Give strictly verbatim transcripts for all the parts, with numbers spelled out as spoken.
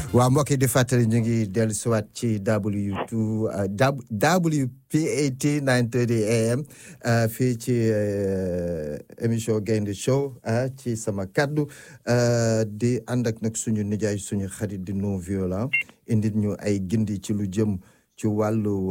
waa mbokk yi di fàttali ñu ngi dellu siwaat ci W two W P A T nine thirty A M fii ci émission Gaynde Show ci sama kaddu di ànd ak nag suñu nijaay suñu xarit di non violent indi ñu ay gindi ci lu jëm ci wàllu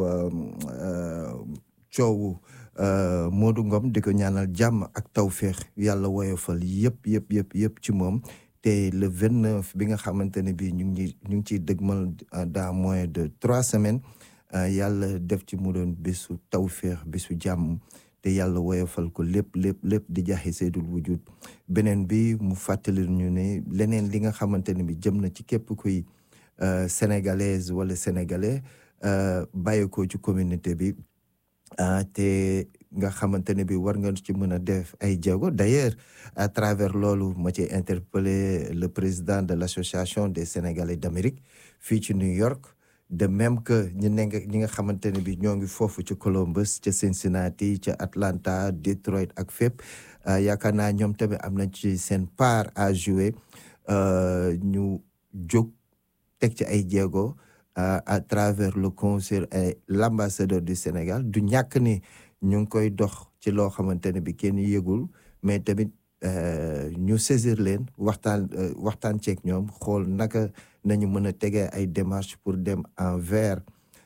coowu Modou Ngom di ko ñaanal jàmm ak tawféex yàlla woyofal yëpp yëpp yëpp yëpp ci moom. te le vingt-neuf bi nga xamante ne bii ñu ngi ñu ngi ciy dëgmal dans moins de trois semaines yàlla def ci mu doon bésu tawféex bésu jàmm te yàlla woyofal ko lépp lépp lépp di jaaxi seydul wujud beneen bi mu fàttali ñu ne leneen li nga xamante ne bi jëm na ci képp kuy sénégalaise wala sénégalais bàyyi ko ci communauté bi te nga xamante ne bi war nga ci mën a def ay jéego d'ailleurs à travers loolu ma ci interpellé le président de l'association des Sénégalais d'Amérique fii ci New York de même que ñi ne nga ñi nga xamante ne bi ñoo ngi foofu ci Columbus ca Cincinnati ca Atlanta Detroit ak fépp yaakaar naa ñoom tamit am nañ ci seen part à jouer ñu jóg teg ci ay jéego à travers le conseil et l'ambassadeur du Sénégal du ñàkk ni ñu ngi koy dox ci loo xamante ne bi kenn yëgul mais tamit ñu saisir leen waxtaan waxtaan ceeg ñoom xool naka nañu mën a tegee ay démarches pour dem envers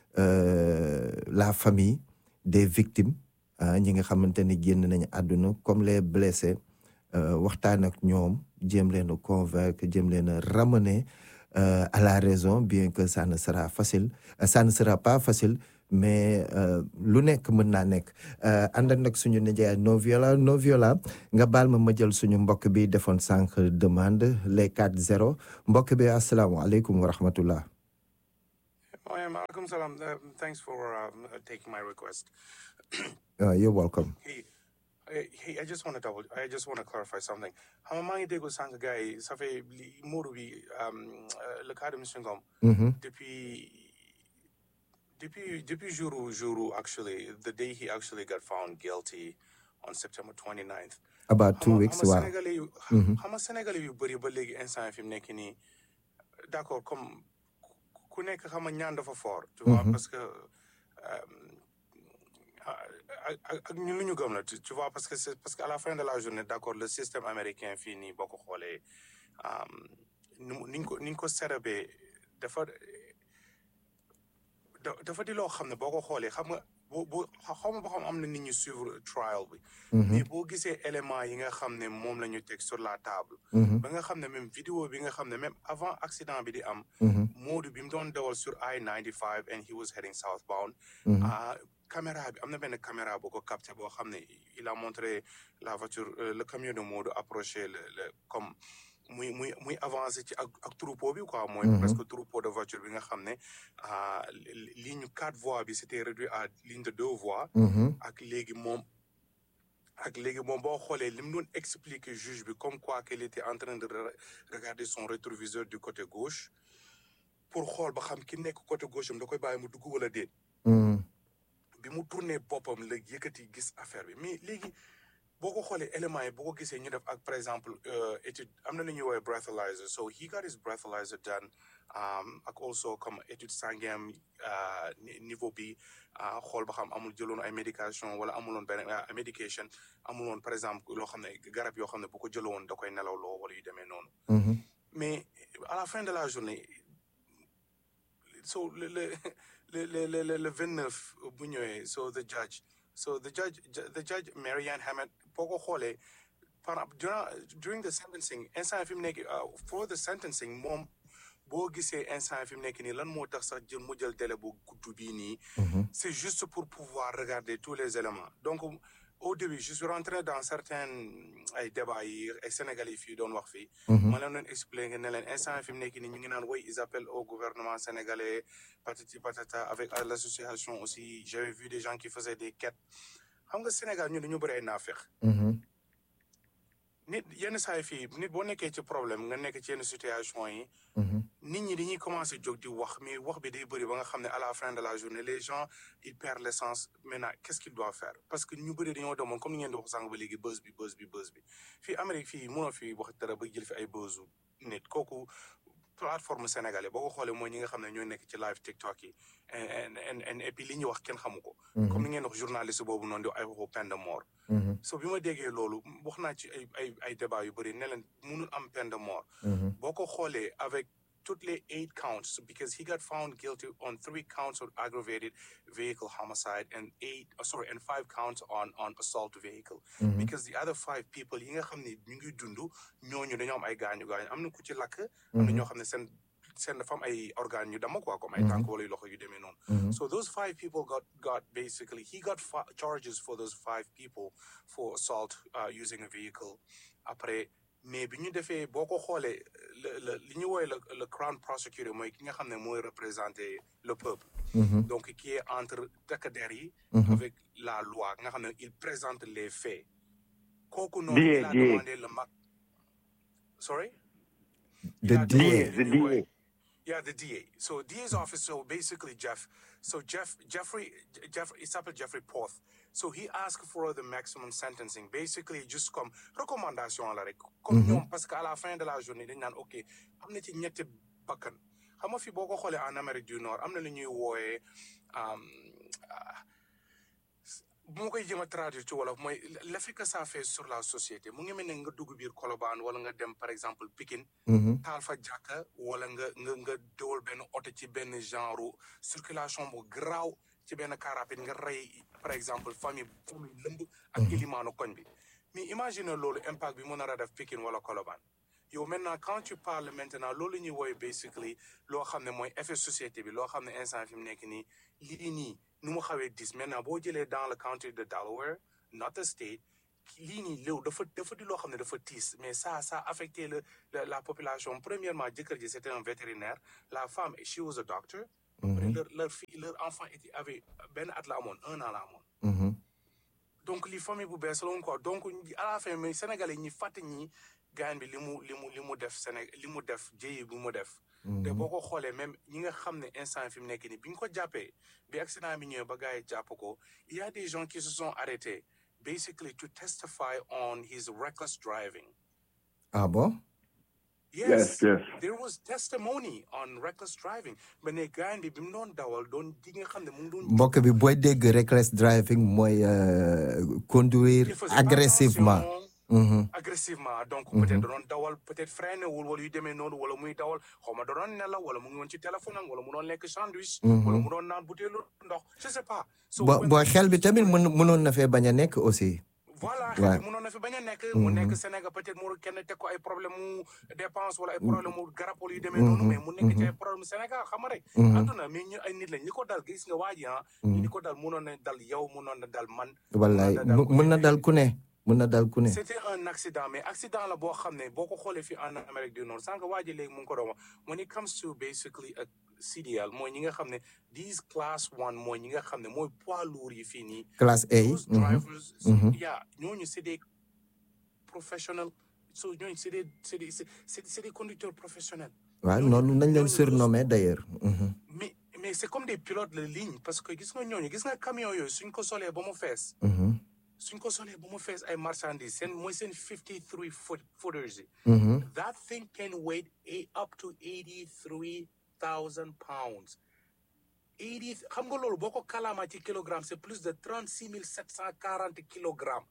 la famille des victimes ñi nga xamante ni génn nañu àdduna comme les blessés waxtaan ak ñoom jéem leen a convaincre jéem leen a ramener à la raison bien que ça ne sera facile ça ne sera pas facile mais lu nekk mën naa nekk ànd ak nag suñu nijaay non violent non violent nga baal ma ma jël suñu mbokk bi defoon sànq demande les quatre zéro mbokk bi asalaamaaleykum wa rahmatullah. Maaleykum salaam. Thanks for um, taking my request. uh, you're welcome. Hey, hey, I just want to double. I just want to clarify something. xam nga maa ngi déglu sànq gars yi ça fait li Modou bi le cas de monsieur Ngom. depuis. Depuis, depuis jour, jour, actually, the day he actually got found guilty on September twenty-ninth. About two weeks, wow. Xam nga Sénégalais yu bëri ba léegi instant fi mu nekk nii d'accord comme ku nekk xam nga ñaan dafa fort. Tu vois parce que ak ñun lu ñu gëm la tu vois parce que c'est parce que à la fin de la journée d'accord le système américain fii nii boo ko xoolee niñ ko niñ ko serabee dafa. dafa di loo xam ne boo ko xoolee xam nga boo boo xaw ma boo xam am na nit ñi suivre trial bi. mais boo gisee éléments yi nga xam ne moom la ñu teg sur la table. ba nga xam ne même vidéo bi nga xam ne même avant accident bi di am. Modou bi mu doon dawal sur I ninety-five and he was heading southbound. caméra bi am na benn caméra boo ko capté boo xam ne il a montré la voiture le camion de Modou approché le le comme. muy muy muy avancé ci ak ak troupeau bi quoi mooy presque troupeau de voiture bi nga xam ne ligne quatre voies bi c'était réduit à ligne de deux voies ak léegi moom ak léegi moom boo xoolee li mu doon expliquer juge bi comme quoi qu'il était en train de regarder son rétroviseur du côté gauche pour xool ba xam ki nekk côté gauche am da koy bàyyi mu dugg wala déet bi mu tourné boppam la yëkkati gis affaire bi mais léegi boo ko xoolee éléments yi boo ko gisee ñu def ak par exemple étude am na lu ñuy woowee breathalyzer so he got his breathalyzer done ak also comme étude sanguine niveau bi xool ba xam amul jëloon ay médication wala amuloon benn médication amuloon par exemple loo xam ne garab yoo xam ne bu ko jëloon da koy nelaw loo wala yu demee noonu mais à la fin de la journée so le le le le le vingt-neuf bu ñëwee so the judge So the judge, the judge, Marianne Hammett, boo ko xoolee par during the sentencing instant fi mu nekk for the sentencing moom boo gisee instant fi mu nekk nii lan moo tax sax jël mu jël délai bu gudd bii nii. C'est juste pour pouvoir regarder tous les éléments. Donc au début je suis rentré dans certains ay débats yi ay Sénégalais fii doon wax fii. ma leen doon expliquer ne leen instant fi mu nekk nii ñu ngi naan oui ils appellent au gouvernement sénégalais patati patata avec l'association aussi j'avais vu des gens qui faisaient des quêtes xam nga Sénégal ñun dañu bëri ay naafeq. nit yenn saa yi fii nit boo nekkee ci problème nga nekk ci yenn situation yi. nit ñi dañuy commencer jóg di wax mais wax bi day bëri ba nga xam ne à la fin de la journée les gens ils perdent l'essence maintenant qu'est-ce qu'ils doivent faire parce que ñu bëri dañoo demoon comme ni ngeen di wax sànq ba léegi buzz bi buzz bi buzz bi fii Amérique fii mënoo fi wax dara ba jël fi ay buzzu nit kooku plateforme sénégalais boo ko xoolee mooy ñi nga xam ne ñoo nekk ci live TikTok yi and and and et puis li ñuy wax kenn xamu ko comme ni ngeen wax journaliste boobu noonu di ay waxu peine de mort so bi ma déggee loolu wax naa ci ay ay ay débat yu bëri ne leen mënul am peine de mort boo ko xoolee avec toutes les eight counts because he got found guilty on three counts of aggravated vehicle homicide and eight oh, sorry and five counts on on assault vehicle mm-hmm. because the other five people yi nga xam ne ñu ngi dund ñooñu dañoo am ay gaañu gaañu am na ku ci lakk am na ñoo xam ne seen seen dafa am ay organes yu dama quoi comme ay tànk wala yu loxo yu demee noonu so those five people got got basically he got charges for those five people for assault uh, using a vehicle après mais bi ñu defee boo ko xoolee le li ñu woowee le le crown prosecutor mooy ki nga xam ne mooy représenter le peuple. Mm-hmm. donc qui est entre takk der yi. Mm-hmm. avec la loi nga xam ne il présente les faits. kooku noonu il a demandé le mag. sorry. the D A the D A. Yeah, the D A. So D A's office. So basically, Jeff. So Jeff Jeffrey Jeff he s'appelle Jeffrey Porth. So he asked for the maximum sentencing. Basically, just comme recommandation la rek. Comme ñoom parce que à la fin de la journée dañ naan ok am na ci ñetti bakkan xam nga fi boo ko xoolee en Amérique du Nord am na lu ñuy wooyee bu ma koy jéem a traduire ci wolof mooy l'effet que ça fait sur la société mu ngi mel ne nga dugg biir Colobane wala nga dem par exemple Pikine. taal fa jàkka wala nga nga nga dawal benn oto ci benn genre circulation bu garaaw ci benn car rapide nga rey par exemple famille famille lëmb ak ilimaanu koñ bi mais imagine loolu impact bi mën a def Pikine wala Colobane yow maintenant quand tu parles maintenant loolu ñuy woy basically loo xam ne mooy effet société bi loo xam ne instant fi mu nekk nii lii nii nu mu xawee dis maintenant boo jëlee dans le county de Delaware not the state lii nii léew dafa dafa di loo xam ne dafa tiis mais ça ça affecté le la population premièrement jëkkër ji c'était un vétérinaire la femme she was a doctor mm-hmm. leur leur fille leur enfant était avait benn at la amoon un an la amoon mm-hmm. donc li famille bu bees la woon quoi donc à la fin mais sénégalais ñi fàtte ñi gaan bi li mu li mu li mu def Sénégal li mu def jéyi bi mu def te boo ko xoolee même ñi nga xam ne instant fi mu nekk nii bi ñu ko jàppee bi accident bi ñëwee ba gars yi jàpp ko il y a des gens qui se sont arrêtés basically to testify on his reckless driving. Ah bon? Yes, yes, yes. There was testimony on reckless driving. Mais ne gaan bi bi mu doon dawal doon di nga xam ne mu doon. mbokk bi booy dégg reckless driving mooy conduire agressivement. Mm-hmm. agressivement donc mm-hmm. peut-être doon dawal peut-être freiné wul wala yu demee noonu wala muy dawal xaw ma doon nelaw wala mu ngi woon ci téléphone am wala mu doon lekk sandwich wala mu doon naan butéelu ndox je sais pas bo boo xel bi tamit mën mënoon na fee bañ a nekk aussi voilà xel bi mënoon na fi bañ a nekk mu nekk Sénégal peut-être mu kenn teg ko ay problème mu dépense wala ay problème mu garab wala yu demee noonu mais mu nekk ci ay problème Sénégal xam nga rek adduna mais ñu ay nit lañ ñi ko dal gis nga waa ji ah ñi ko dal mënoon na dal yow mënoon na dal man wallaay mën na dal ku ne mën na dal ku ne. c'était un accident mais accident la boo xam ne boo ko xoolee fii en Amérique du Nord sànq waa ji léegi mu ngi ko doon wax when it comes to basically a C D L mooy ñi nga xam ne these class one mooy ñi nga xam ne mooy poids lourds yi fii nii. classe A. those drivers. yeah ñooñu c'est des professionnels so ñooñu c'est des c'est des c'est c'est des conducteurs professionnels. waaw noonu nañ leen surnommé d'ailleurs. mais mais c'est comme des pilotes de ligne parce que gis nga ñooñu gis nga camion yooyu suñ ko solee ba mu fees. suñ ko solee ba mu fees ay marchandises seen mooy seen fifty-three foot footers yi. that thing can weigh up to eighty-three thousand pounds. eighty xam nga loolu boo ko kalaama ci kilogramme c'est plus de trente-six mille sept cent quarante kilogrammes.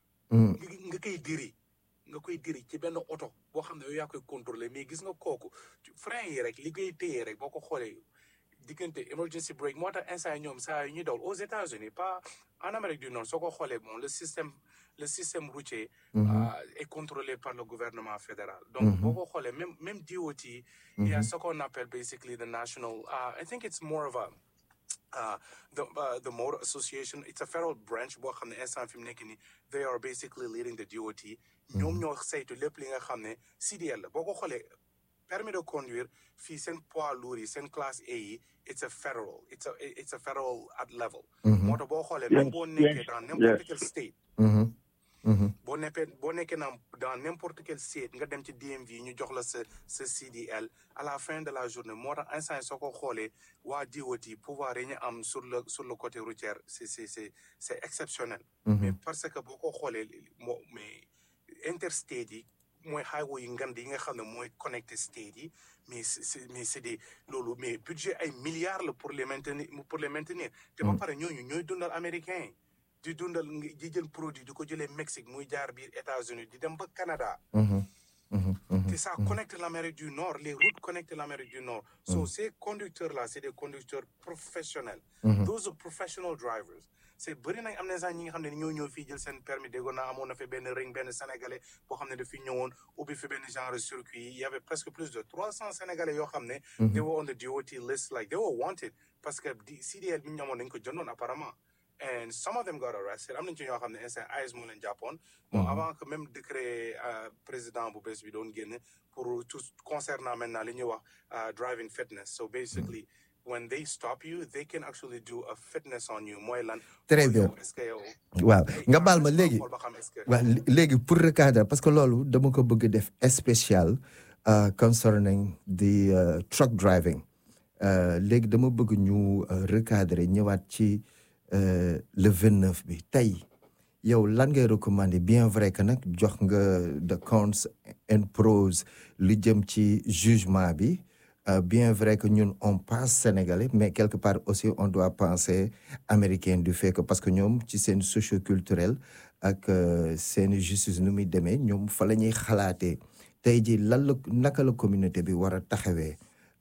nga koy diri nga koy diri ci benn oto boo xam ne yow yaa koy contrôler mais gis nga kooku frein yi rek li koy téye rek boo ko xoolee. diggante emergency brake moo tax instant ñoom saa yu ñuy daw aux États-Unis pas en Amérique du Nord soo ko xoolee bon le système le système routier est contrôlé par le gouvernement fédéral donc boo ko xoolee même même D O T il y a ce qu'on appelle basically the national uh, I think it's more of a uh, the uh, the Motor Association it's a federal branch boo xam ne instant fi mu nekk nii they are basically leading the D O T ñoom ñoo saytu lépp li nga xam ne C D L la boo ko xoolee permis de conduire fii seen poids lourd yi seen classe A yi it's a federal it's a it's a federal at level. moo tax boo xoolee même boo nekkee dans n'importe quel state. boo nekkee boo nekkee dans n'importe quel state nga dem ci D M V ñu jox la sa sa C D L à la fin de la journée moo tax instant soo ko xoolee waa D O T pouvoir yi ñu am sur le sur le côté routier c'est c'est c'est c'est exceptionnel. mais parce que boo ko xoolee moo mais interstate yi. mooy highway yi ngand yi nga xam ne mooy connecté state yi mais c'est mais c'est des loolu mais budget ay milliards la pour les maintenir pour les maintenir te ba pare ñooñu ñooy dundal américain yi di dundal di jël produit di ko jëlee Mexique muy jaar biir États-Unis di dem ba Canada te ça connecte l'Amérique du Nord les routes connectent l'Amérique du Nord so ces conducteurs là c'est des conducteurs professionnels those are professional drivers c'est bëri nañ am na sax ñi nga xam ne ñoo ñëw fii jël seen permis déggoon naa amoon na fi benn ring benn sénégalais boo xam ne daf fi ñëwoon ubbi fi benn genre circuit il y avait presque plus de trois cents sénégalais yoo xam ne they were on the D O T list like they were wanted parce que C D L bi ñu amoon dañ ko jëndoon apparemment and some of them got arrested am nañ ci ñoo xam ne instant I S moo leen jàppoon bon avant que même décret président bu bees bi doon génn pour tout concernant maintenant li ñuy wax driving fitness so basically when they stop you they can actually do a fitness on you mooy lan. très bien waaw nga baal ma léegi waaw léegi pour recadrer parce que loolu dama ko bëgg def spécial concerning the truck driving léegi dama bëgg ñu recadrer ñëwaat ci le vingt-neuf bi tey yow lan ngay recommander bien vrai que nag jox nga the cons and pros li jëm ci jugement bi. Euh, bien vrai que ñun on pense sénégalais mais quelque part aussi on doit penser américain du fait que parce que ñoom ci seen socio-culturel ak seen justice nu muy demee ñoom fa la ñuy xalaatee tey ji lan la naka la communauté bi war a taxawee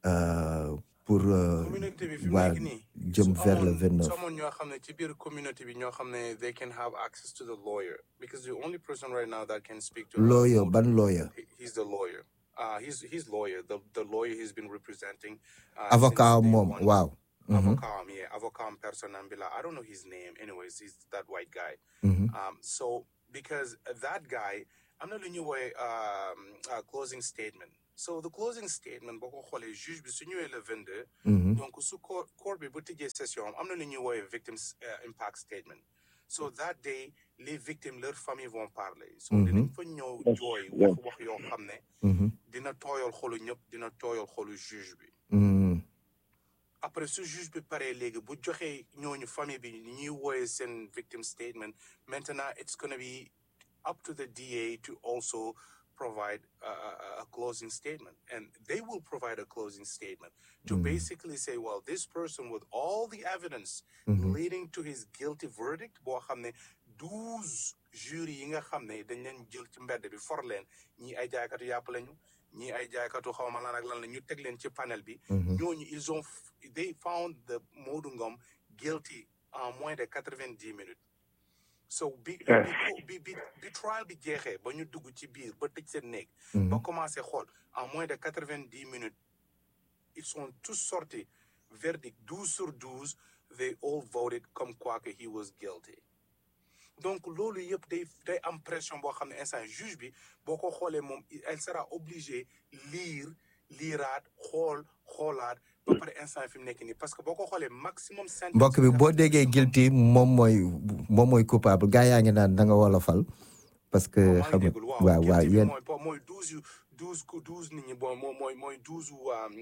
pour communauté bi fi mu nekk nii jëm vers le vingt-neuf su amoon ñoo xam ne ci biir communauté bi ñoo xam ne they can have access to the lawyer because the only person right now that can speak to lawyer ban lawyer he's the lawyer Uh, he's he's lawyer. The the lawyer he's been representing. Uh, avocat mom. Wow. Mm-hmm. Avocat, yeah, avocat personambila. I don't know his name. Anyways, he's that white guy. Mm-hmm. Um, so because that guy, I'm not new way um uh, closing statement. So the closing statement, boko xolé juge bi suñu le vingt-deux. Donc su court bi bu tijé session, am na lu ñuy woy victims uh, impact statement. So that day, les victimes, leurs familles vont parler. So dinañ fa ñëw jooy wax wax yoo xam ne dina tooyal xolu ñëpp dina tooyal xolu juge bi. Après su juge bi paree léegi bu joxee ñooñu famille bi ñuy wooye seen victim statement maintenant it's gonna be up to the D A to also provide a, a closing statement and they will provide a closing statement to mm. basically say well this person with all the evidence mm-hmm. leading to his guilty verdict boo xam ne douze jury yi nga xam ne dañ leen jël ci mbedd bi for leen ñii ay jaaykatu yàpp lañu ñii ay jaaykatu xawma lan ak lan la ñu teg leen ci panel bi ñooñu ils ont they found the Modou Ngom guilty en moins de quatre-vingt-dix minutes so bi bi bi bi trial bi jeexee ba ñu dugg ci biir ba tëj seen néeg ba commencé xool en moins de quatre-vingt-dix minutes ils sont tous sortis verdict douze sur douze they all voted comme quoi que he was guilty donc loolu yëpp day day am pression boo xam ne instant juge bi boo ko xoolee moom elle sera obligée lire liiraat xool xoolaat ba pare instant fi mu nekk nii parce que boo ko xoolee maximum sentence mbokk bi boo déggee guilty moom mooy moom mooy coupable gaa yaa ngi naan da nga wolofal parce que xam nga waaw waaw yéen mooy douze yu douze douze nit ñi bon moom mooy mooy douze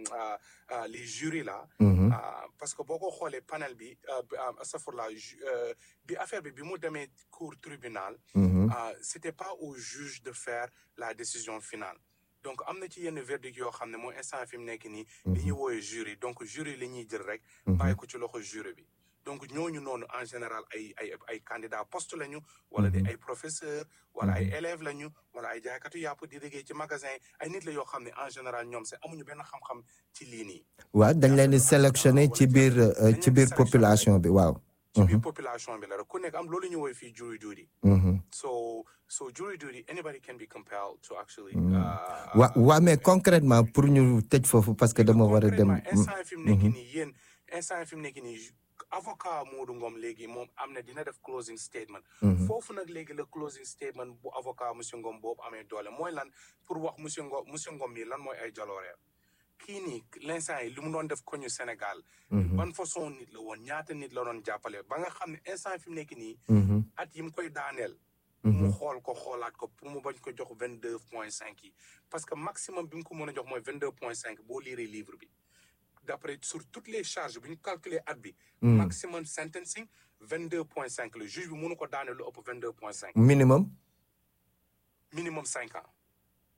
les jurys là parce que boo ko xoolee panel bi astafurlah bi affaire bi bi mu demee cour tribunal c'était pas au juge de faire la décision finale donc am na ci yenn verdict yoo xam ne mooy instant fi mu nekk nii li ñuy wooye jury donc jury li ñuy jël rek bàyyi ko ci loxo jury bi donc ñooñu noonu en général ay ay ay candidats poste lañu wala de ay professeurs wala ay élèves lañu wala ay jaaykatu yàpp di liggéey ci magasin ay nit la yoo xam ne en général ñoom c'est amuñu benn xam-xam ci lii nii. waaw dañ leen di sélectionné ci biir ci biir population bi waaw. ci biir population bi la rek ku nekk am loolu ñu woy fii jury duty. so so jury duty anybody can be compelled to actually. waaw waaw mais concrètement pour ñu tëj foofu parce que dama war a dem. instant fi mu nekk nii yéen instant fi mu nekk nii. avocat Modou Ngom léegi moom am na dina def closing statement foofu nag léegi la closing statement bu avocat monsieur Ngom boobu amee doole mooy lan pour wax monsieur Ngom monsieur Ngom mi lan mooy ay jalooree kii nii l'instant yi li mu doon def ko ñu Sénégal ban façon nit la woon ñaata nit la doon jàppale ba nga xam ne instant fi mu nekk nii at yi mu koy daaneel mu xool ko xoolaat ko pour mu bañ ko jox vingt-deux point cinq yi parce que maximum bi mu ko mën a jox mooy vingt-deux point cinq boo liiree livre bi d'après sur toutes les charges bi ñu calculer at bi maximum sentencing vingt-deux point cinq le juge bi mënu ko daane lu ëpp vingt-deux point cinq minimum minimum cinq ans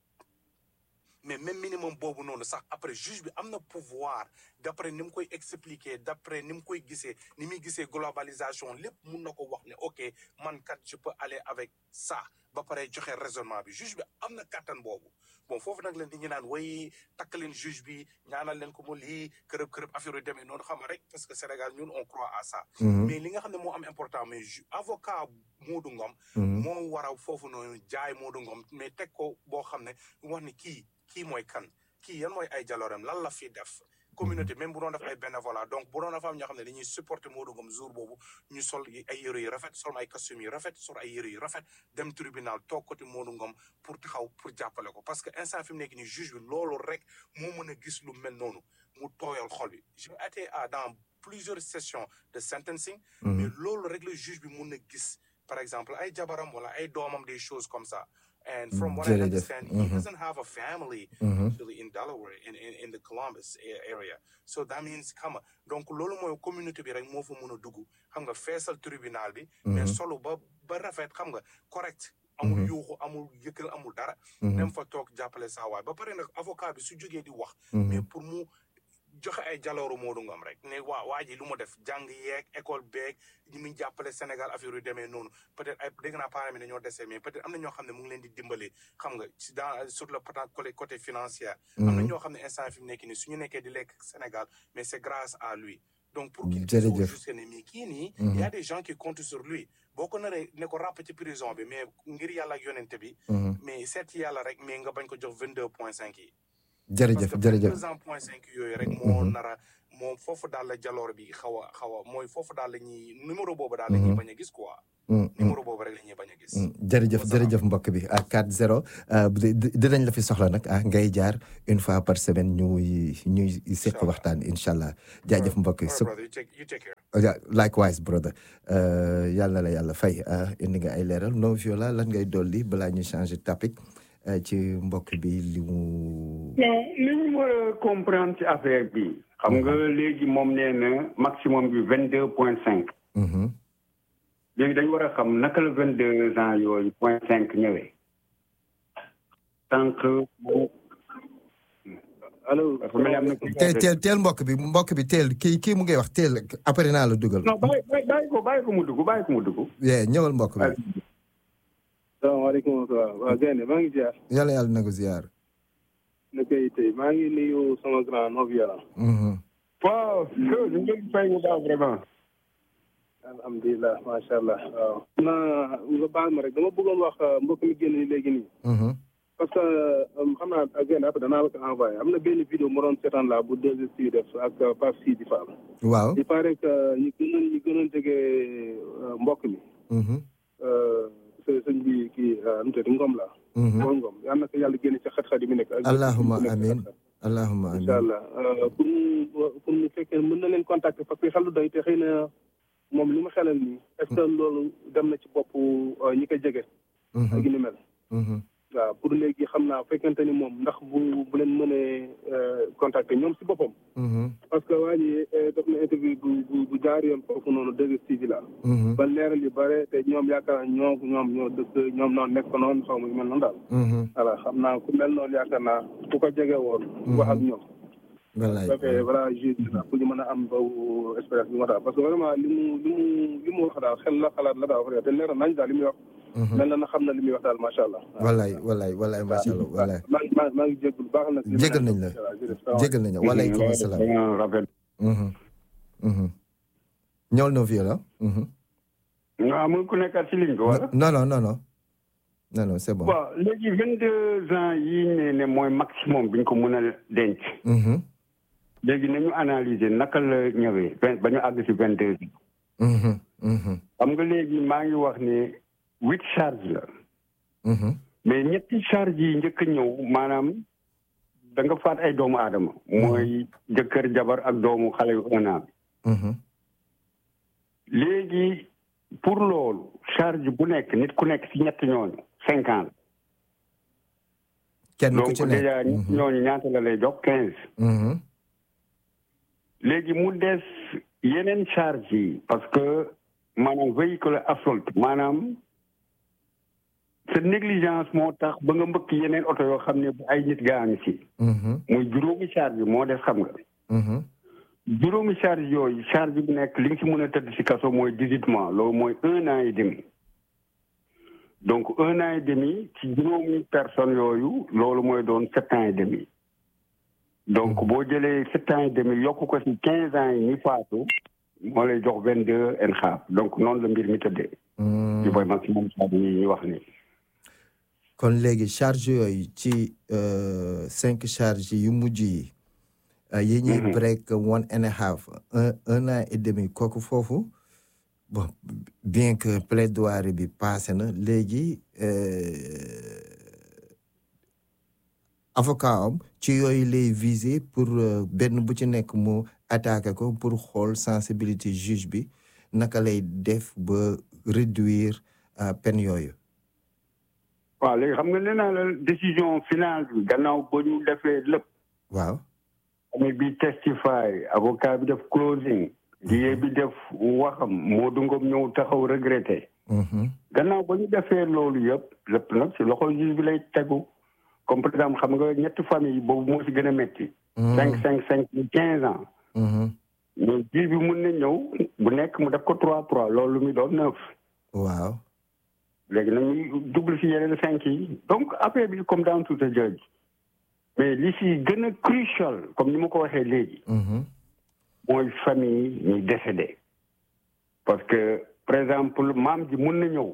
mais même minimum boobu noonu sax après juge bi am na pouvoir d'après ni mu koy expliquer d'après ni mu koy gisee ni muy gisee globalisation lépp mun na ko wax ne ok man kat je peux aller avec ça ba pare joxe raisonnement bi juge bi am na kattan boobu bon foofu nag leen di ñu naan way takk leen juge bi ñaanal leen ko mu lii kërëb kërëb affaire yu demee noonu xam rek parce que Sénégal ñun on croit à ça. mais li nga xam ne moo am important mais avocat Modou Ngom. moo war a foofu noonu jaay Modou Ngom mais teg ko boo xam ne wax ni kii kii mooy kan kii yan mooy ay jaloorem lan la fi def. communauté même bu doon def ay bénévolat donc bu doon dafa am ñoo xam ne dañuy supporter Modou Ngom jour boobu ñu sol ay yëre yu rafet sol ay costume yu rafet sol ay yëre yu rafet dem tribunal toog côté Modou Ngom pour taxaw pour jàppale ko parce que instant fi mu nekk nii juge bi loolu rek moo mën a gis lu mel noonu mu tooyal xol bi j'ai été à dans plusieurs sessions de sentencing mais loolu rek le juge bi mun a gis par exemple ay jabaram wala ay doomam des choses comme ça. And from what I understand, he doesn't have a family actually in Delaware, in, in, in the Columbus area. So that means, come on. Donc, lolo mo community bi rek mo fa mëna dugg. Xam nga fessal tribunal bi, mais solo ba ba rafet, xam nga correct. Amul yuuxu, amul yëkkal, amul dara. Dem fa toog jàppale saa waay. Ba pare nag avocat bi su jógee di wax, mais pour mu joxe ay jalooru Modou Ngom rek ne waa waa ji lu ma def jàng yeeg école beeg ñi muy jàppale Sénégal affaire yu demee noonu peut-être ay dégg naa parents mi dañoo dese mais peut-être am na ñoo xam ne mu ngi leen di dimbale xam nga ci dans sur le côté côté financier am na ñoo xam ne instant fi mu nekk nii su ñu nekkee di lekk Sénégal mais c'est grâce à lui donc pour qu'il soit juste ne mais kii nii y a des gens qui comptent sur lui boo ko naree ne ko ràpp ci prison bi mais ngir yàlla ak yonente bi mais seet yàlla rek mais nga bañ ko jox vingt-deux point cinq yi jërëjëf jërëjëf parce que deux point cinq yooyu rek moo nara moom foofu daal la jaloor bi xaw a xaw a mooy foofu daal la ñuy numéro boobu daal la ñuy bañ a gis quoi. numéro boobu rek la ñuy bañ a gis. jërëjëf jërëjëf mbokk bi à quatre zéro dinañ la fi soxla nag ah ngay jaar une fois par semaine ñuy ñuy seq waxtaan incha allah jaajëf mbokk yi. likewise brother yàlla na la yàlla fay indi nga ay leeral non violent lan ngay dolli balaa ñuy changer topic. ci mbokk bi li mu. non li ñu war a comprendre ci affaire bi xam nga léegi moom nee na maximum bi vingt deux point cinq. léegi dañu war a xam naka la vingt deux ans yooyu point cinq ñëwee. tant que. allo. teel teel teel mbokk bi mbokk bi teel kii kii mu ngay wax teel après naa la dugal. non bàyyi bàyyi ko bàyyi ko mu dugg bàyyi ko mu dugg. ñëwal mbokk bi. salaamaaleykum waaw Gaynde maa ngi ziar. yàlla yàlla na ko ziar. na koy tey maa ngi nuyu sama grand non violent. waaw ñu ngi leen fay bu baax vraiment. alhamdulilah macha allah waaw. na nga baal ma rek dama bëggoon wax mbokk mi génn léegi nii. parce que xam naa Gaynde après danaa la ko envoyé am na benn vidéo mu doon seetaan la bu deux S def ak Pape Sidi Fall. waaw il paraît que ñi gënoon ñi gënoon jege mbokk mi. sëñ bi kii nu mu tudd Ngom la. mooy Ngom yal na ko yàlla génne ci xat-xat yi mu nekk. allahumma amiin allahumma amiin incha allah pour mu pour mu fekkee mën na leen contacter parce que xel du doy te xëy na moom li ma xelal nii est-ce que loolu dem na ci bopp ñi ko jege. ak ni mel. waaw pour léegi xam naa fekkente ni moom ndax bu bu leen mënee contacter ñoom si boppam. parce que waa ji def na interview bu bu bu jaar yoon foofu noonu deux S T V la. ba leeral yu bare te ñoom yaakaar naa ñoo ñoom ñoo dëkk ñoom noonu nekk noonu xaw ma yu mel noonu daal. voilà xam naa ku mel noonu yaakaar naa ku ko jege woon. wax ak ñoom. wallaay wallaay voilà juge la pour ñu mën a am boobu expérience bi ma daal parce que vraiment li mu li mu li mu wax daal xel la xalaat la daal wax te leer nañ daal li muy wax. mel na na xam na li muy wax daal macha allah. wallaay wallaay wallaay macha allah wallaay. maa ngi maa ngi jégalu bu baax nag. jégal nañ la jégal nañ la waaleykum salaam. ñëwal no violent. nga amul ku nekkaat ci ligne bi wala. non non non non non non c'est bon. waaw léegi vingt deux ans yi ne ne mooy maximum bi ñu ko mën a denc. léegi nañu analyser naka la ñëwee ba ñu àgg ci vingt deux ans. xam nga léegi maa ngi wax ne huit charge la. mais ñetti charge yi njëkk a ñëw maanaam da nga faat ay doomu aadama. mooy jëkkër jabar ak doomu xale yu un an bi. léegi pour loolu charge bu nekk nit ku nekk ci ñetti ñooñu cinq ans la. kenn ku ci donc déjà ñooñu ñaata la lay jox quinze. léegi mu des yeneen charge yi parce que maanaam véhicule assault maanaam sa négligence moo tax ba nga mbëkk yeneen oto yoo xam ne ay nit gaañu si. muy juróomi charge bi moo des xam nga. juróomi charge yooyu charge bi nekk li nga si mën a tëdd si kaso mooy dix-huit mois loolu mooy un an et demi. donc un an et demi ci juróomi personnes yooyu loolu mooy doon sept ans et demi. donc boo jëlee sept ans et demi yokk ko si quinze ans yi ñi faatu moo lay jox vingt deux en xaaf donc noonu la mbir mi tëddee. ci mooy maximum charge yi ñuy wax ni. kon léegi charge yooyu ci cinq charge yu mujj yi. yi ñuy break one and a half un un an et demi kooku foofu bon bien que plaidoirie bi passé na léegi avocat am ci yooyu lay viser pour benn bu ci nekk mu attaqué ko pour xool sensibilité juge bi naka lay def ba réduire peine yooyu. waaw léegi xam nga nee naa la décision finale bi gannaaw ba ñu defee lépp. waaw. ami bi testify avocat bi def closing. die bi def waxam Modou Ngom ñëw taxaw regretté. gannaaw ba ñu defee loolu yëpp lépp nag si loxo juge bi lay tegu. comme par exemple xam nga ñetti famille boobu moo si gën a métti. cinq cinq cinq quinze ans. mais juge bi mun na ñëw bu nekk mu def ko trois trois loolu lu muy doon neuf. waaw. léegi nag ñu double si yeneen cinq yi donc affaire bi comme dans tout a judge. mais li si gën a crucial comme ni ma ko waxee léegi. mooy famille ñuy décédé. parce que par exemple maam ji mun na ñëw.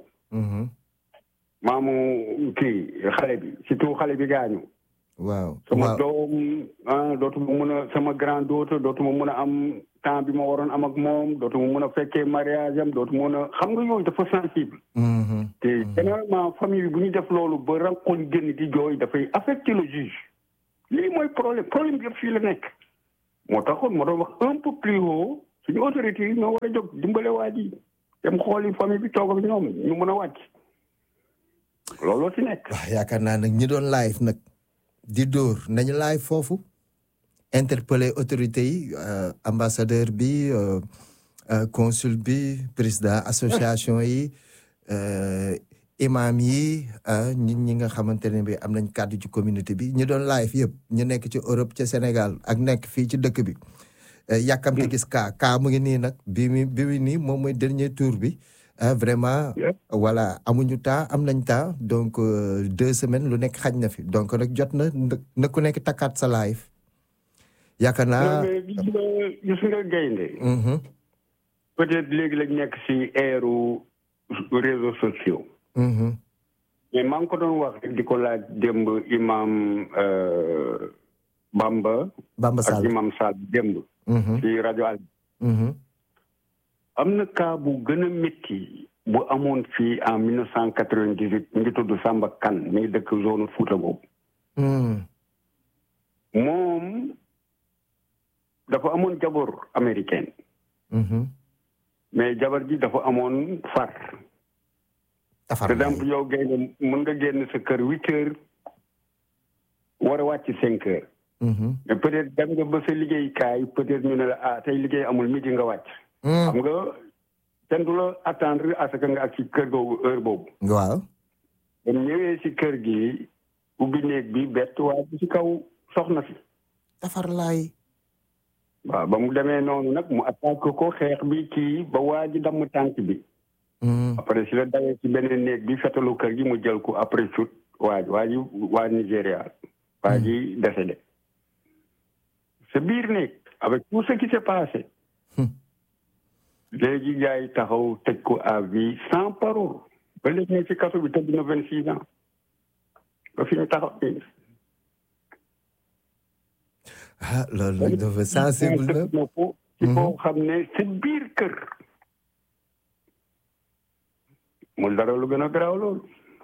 maamu kii xale bi surtout xale bi gaañu. waaw sama doom ah dootuma mun a sama grand daughter dootuma mun a am temps bi ma waroon am ak moom dootuma mun a fekkee mariage am dootuma mun a xam nga yooyu dafa sensible. te généralement famille bi bu ñu def loolu ba rankoñ génn di jooy dafay affecter le juge. lii mooy problème problème bi yëpp fii la nekk. moo taxoon moo doon wax un peu plus haut suñu autorité yi ñoo war a jóg dimbale waa ji dem xooli famille bi toog ak ñoom ñu mën a wàcc. looloo ci nekk. waaw yaakaar naa nag ñi doon live nag di dóor nañu live foofu interpeller autorité yi ambassadeur bi consul bi président association yi imam yi nit ñi nga xamante ne bi am nañ kàddu ci communauté bi ñi doon live yëpp ñu nekk ci Europe ca Sénégal ak nekk fii ci dëkk bi yàkkamte gis kaa kaa mu ngi nii nag bi mi bi mi nii moom mooy dernier tour bi vraiment voilà amuñu temps am nañ temps donc deux semaines lu nekk xaj na fi donc nag jot na na ku nekk takkaat sa live yaakaar naa gis nga gaynde peut-être léegi lañ nekk si eeru réseaux sociaux mais maa ngi ko doon wax rek di ko laaj démb imam Bamba Bamba Sall ak imam Sall démb ci rajo Al am na cas bu gën a métti bu amoon fii en mille neuf cent quatre-vingt-dix-huit mi ngi tudd Samba Kane mi ngi dëkk zone Fouta boobu moom dafa amoon jabar américaine mais jabar ji dafa amoon far par exemple yow génn mën nga génn sa kër huit heures war a wàcc cinq heures mais peut-être dem nga ba sa liggéeykaay peut-être ñu ne la ah tey liggéey amul midi nga wàcc xam nga kenn du la attendre à ce que nga ak ci kër googu heure boobu waaw ba ñëwee si kër gi ubbi néeg bi bett waa bi si kaw soxna si tafar laay waaw ba mu demee noonu nag mu attaque ko xeex bi kii ba waa ji damm tànk bi après si la dawee ci beneen néeg bi fetalu kër gi mu jël ko après chute waa ji waa ji waa Nigéria waa ji décédé sa biir néeg avec tout ce qui s'est passé léegi gars yi taxaw tëj ko à vie sans parole ba léegi ne ci kaso bi tëdd na vingt six ans ba fi ñu taxaw nii ah loolu nag dafa sensible na na ko ci koo xam ne sa biir kër mu dara lu gën a garaaw loolu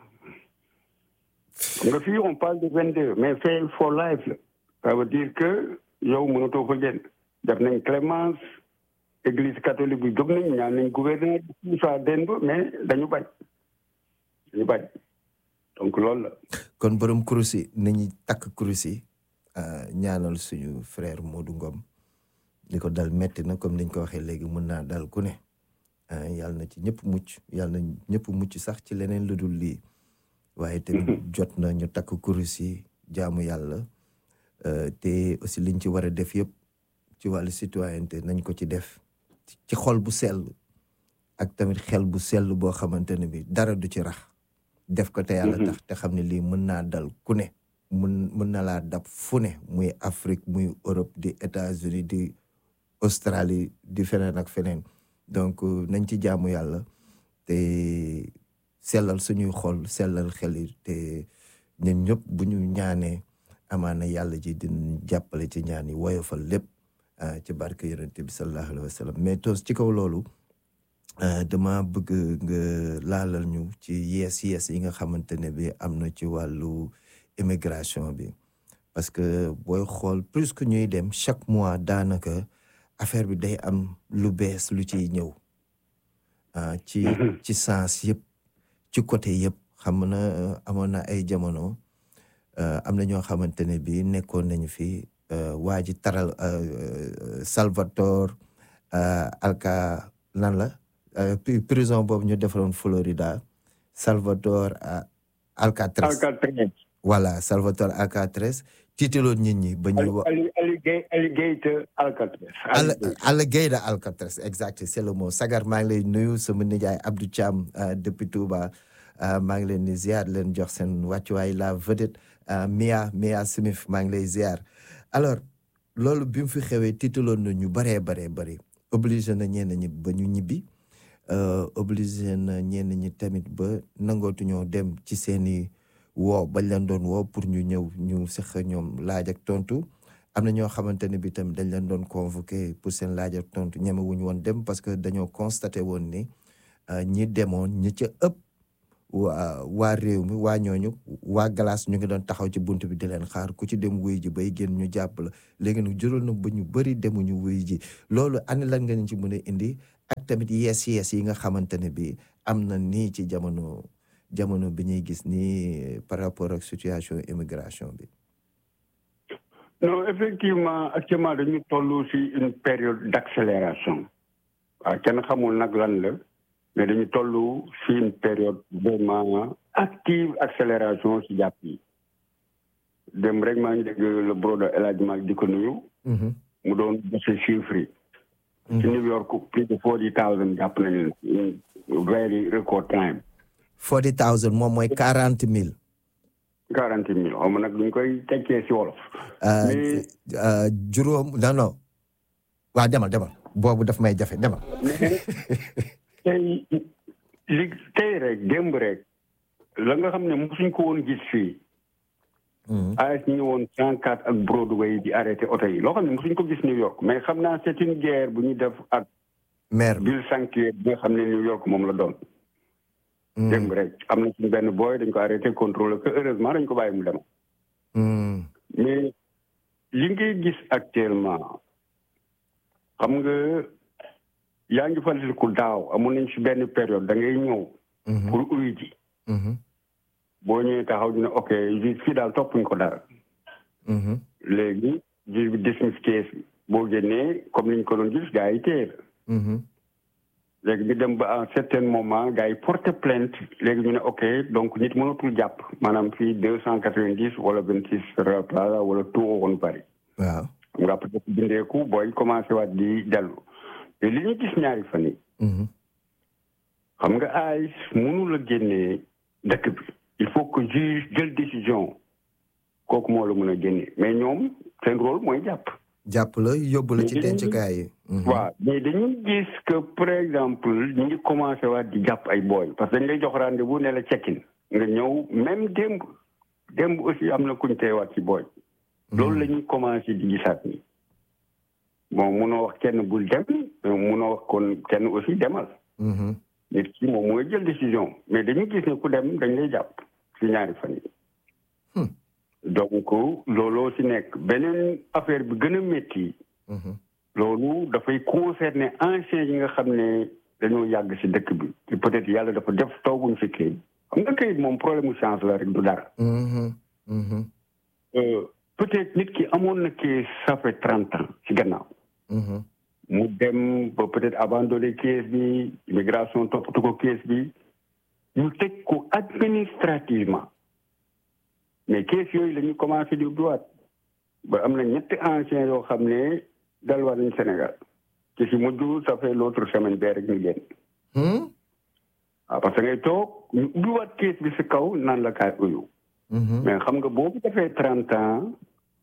nga fii on parle de vingt deux mais fail for life la ça veut dire que yow mënatoo fa génn def nañ clémence église catholique bi jóg nañ ñaan nañ gouverneur tout ça den ba mais dañu bañ dañu bañ donc loolu la kon borom kurus yi nañu takk kurus yi ñaanal suñu frère Modou Ngom li ko dal metti na comme niñ ko waxee léegi mën naa dal ku ne yàlla na ci ñëpp mucc yàlla na ñëpp mucc sax ci leneen lu dul lii waaye tamit jot na ñu takk kurus yi jaamu yàlla te aussi liñ ci war a def yëpp ci wàllu citoyenneté nañ ko ci def ci xol bu sell ak tamit xel bu sell boo xamante ne bi dara du ci rax def ko te yàlla tax te xam ne lii mën naa dal ku ne mën mën na laa dab fu ne muy Afrique muy Europe di États-Unis di Australie di feneen ak feneen donc nañ ci jaamu yàlla te sellal suñuy xol sellal xel yi te ñun ñëpp bu ñu ñaanee amaana yàlla ji dinañ jàppale ci ñaan yi woyofal lépp ci barke yonent bi sallallahu alayhi wa sallam mais toos ci kaw loolu dama bëgg nga laalal ñu ci yees yees yi nga xamante ne bi am na ci wàllu immigration bi parce que booy xool plus que ñuy dem chaque mois daanaka affaire bi day am lu bees lu ciy ñëw ci ci sens yëpp ci côté yëpp xam na amoon na ay jamono am na ñoo xamante ne bi nekkoon nañu fi waa ji taral Salvatore Alca lan la prison boobu ñu defaroon Florida Salvatore Alcatraz voilà Salvatore Alcatraz tiitaloon nit ñi ba ñu alligator Alcatraz alligator Alcatraz exact c'est le mot Sagar maa ngi lay nuyu sama nijaay Abdou Thiam depuis Touba maa ngi leen di ziar leen jox seen wàccuwaay la vedette Mia Mia Smith maa ngi lay ziar alors loolu bi mu fi xewee tiitaloon na ñu baree baree bari obligé na ñenn ñi ba ñu ñibbi obligé na ñenn ñi tamit ba nangootu ñoo dem ci seeni woo bañ leen doon woo pour ñu ñëw ñu seq ñoom laaj ak tontu am na ñoo xamante ne bi tamit dañ leen doon convoqué pour seen laaj ak tontu ñeme wuñu woon dem parce que dañoo constaté woon ni ñi demoon ñi ca ëpp waa waa réew mi waa ñooñu waa glace ñu ngi doon taxaw ci bunt bi di leen xaar ku ci dem wuy ji bay génn ñu jàpp la léegi nag jural na ba ñu bëri demuñu wuy ji loolu ani lan nga ñu ci mën a indi ak tamit yees yees yi nga xamante ne bi am na nii ci jamono jamono bi ñuy gis nii par rapport ak situation immigration bi. non effectivement actuellement dañu toll ci une période d'accélération waaw kenn xamul nag lan la mais dañu toll ci une période vraiment active accélération ci jàpp yi dem rek maa ngi dégg le brodo El Hadj Malick di ko nuyu. mu doon joxe chiffres yi. ci New York plus de forty thousand jàpp nañu leen very record time. forty thousand moom mooy quarante mille. quarante mille xaw ma nag duñ koy tekkee ci wolof. mais juróom non non waaw demal demal boobu daf may jafe demal. tey li tey rek démb rek la nga xam ne mosuñ ko woon gis fii. A S ñu ngi woon cent quatre ak Broadway di arrêté oto yi loo xam ne mosuñ ko gis New York mais xam naa c'est une guerre bu ñu def ak. maire Bill Sankey bi nga xam ne New York moom la doon. démb rek am na suñu benn boy dañ ko arrêté contrôlé que heureusement dañ ko bàyyi mu dem. mais li ngay gis actuellement xam nga yaa ngi fàttaliku daaw amoon nañ si benn période da ngay ñëw. pour uyu ji. boo ñëwee taxaw ñu ne ok fii daal toppuñ ko dara. léegi juge bi dismiss case bi boo génnee comme ni ñu ko doon gis gars yi téye la. léegi ñu dem ba à un certain moment gars yi porté plainte léegi ñu ne ok donc nit mënatul jàpp maanaam fii deux cent quatre-vingt-dix wala vingt-six Plaza wala tout woon Paris. waaw xam nga peut-être bindeeku booy commencé waat di dellu te li ñu gis ñaari fan yi xam nga A I S mënul a génnee dëkk bi il faut que juge jël décision kooku moo la mën a génne mais ñoom seen rôle mooy jàpp. jàpp la yóbbu la ci dencukaay yi. waaw mais dañuy gis que par exemple ñu ngi commencé waat di jàpp ay booy parce que dañ lay jox rendez-vous ne la check-in nga ñëw même démb démb aussi am na kuñ teewaat ci booy. loolu la ñuy commencé di gisaat ni bon munoo wax kenn bul dem munoo wax kon kenn aussi demal. nit ki moom mooy jël décision mais dañuy gis ne ku dem dañ lay jàpp ci ñaari fan yi. donc looloo ci nekk beneen affaire bi gën a métti. loolu dafay concerner anciens yi nga xam ne dañoo yàgg ci dëkk bi te peut-être yàlla dafa def tooguñ ci kayit xam nga kayit moom problème mu chance la rek du dara. peut-être nit ki amoon na kii ça fait trente ans ci gannaaw. mu dem ba peut-être abandonné kees bi immigration toppatu ko kees bi ñu tëj ko administrativement mais kees yooyu la ñu commencé di droite ba am na ñetti anciens yoo xam ne dalwaat nañ Sénégal ci si mujj ça fait l'autre semaine bee rek ñu génn waaw parce que ngay toog ñu ubbiwaat kees bi si kaw naan la kaay uyu mais xam nga boobu defee trente ans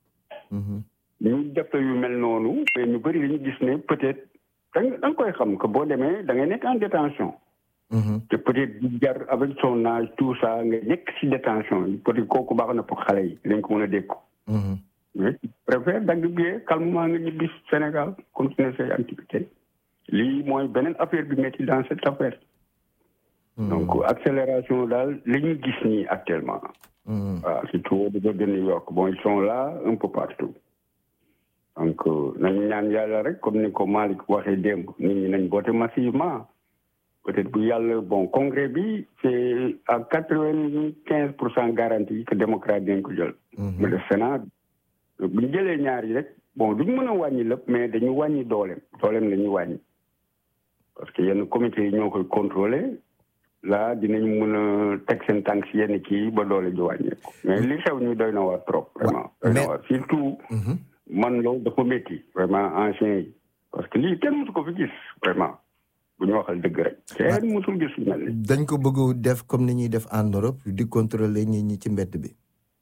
ñu def yu mel noonu mais ñu bëri dañu gis ne peut-être da nga koy xam que boo demee da ngay nekk en détention te peut-être du jar avec son âge tout ça nga nekk si détention yi peut-être kooku baax na pour xale yi dañ ko mën a dékku mais tu préfères dagg billet calmement nga ñibbi Sénégal continuer say activité lii mooy beneen affaire bi métti dans cette affaire donc accélération daal li ñu gis nii actuellement waaw surtout au niveau de New York bon ils sont là un peu partout donc nañu ñaan yàlla rek comme ni ko Malick waxee démb nit ñi nañ voté massivement peut-être bu yàlla bon congrès bi c'est à quatre-vingt-quinze pour cent garanti que démocrate dañ ko jël mais le Sénat bu ñu jëlee ñaar yi rek bon duñu mën a wàññi lépp mais dañu wàññi dooleem dooleem la ñuy wàññi parce que yenn comité yi ñoo koy contrôler là dinañ mën a teg seen tànk si yenn kii ba doole ji wàññeeku mais li xew ñu doy na waar trop vraiment doy na waar surtout man loolu dafa métti vraiment ancien yi parce que lii kenn mosu ko fi gis vraiment bu ñu waxal dëgg rek kenn mosul gis lu mel ni dañ ko bëgg def comme ni ñuy def en Europe di contrôler ñi ñi ci mbedd bi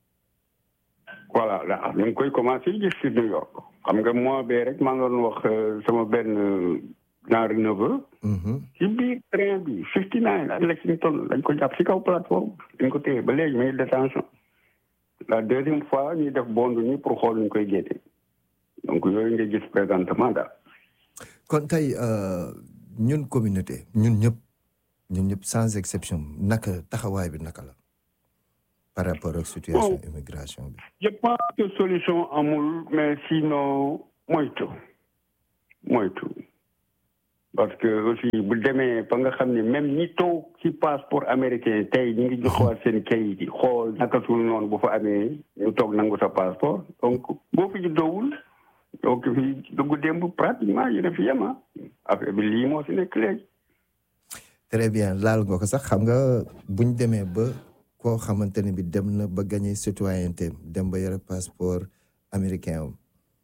voilà la ñu ngi koy commencé gis si New York xam nga mois bee rek maa ngi doon wax sama benn genre neveu ci biir train bi fifty nine ak Lexington dañ ko jàpp si kaw plateforme dañ ko téye ba léegi mais détention la deuxième fois ñuy def bond ñi pour xool ñu koy génne donc yooyu nga gis présentement daal kon tey ñun communauté ñun ñëpp ñun ñëpp sans exception naka taxawaay bi naka la par rapport ak situation immigration bi je pense que solution amul mais sinon moytu moytu parce que aussi bu demee ba nga xam ne même ñi toog ci passeport américain tey ñu ngi joxewaat seen kayit yi xool naka sul noonu bu fa amee ñu toog nangu sa passeport donc boo fi juddoowul donc fi dugg démb pratiquement yéen a fi yem affaire bi lii moo si nekk léegi. très bien laal nga ko sax xam nga buñ demee ba koo xamante ne bi dem na ba gagné citoyenneté dem ba yore passeport américain am